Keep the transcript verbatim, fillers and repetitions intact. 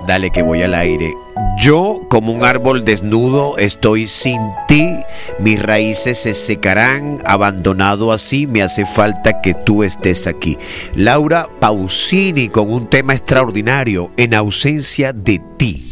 Dale que voy al aire. Yo, como un árbol desnudo, estoy sin ti. Mis raíces se secarán. Abandonado así, me hace falta que tú estés aquí. Laura Pausini con un tema extraordinario, En ausencia de ti.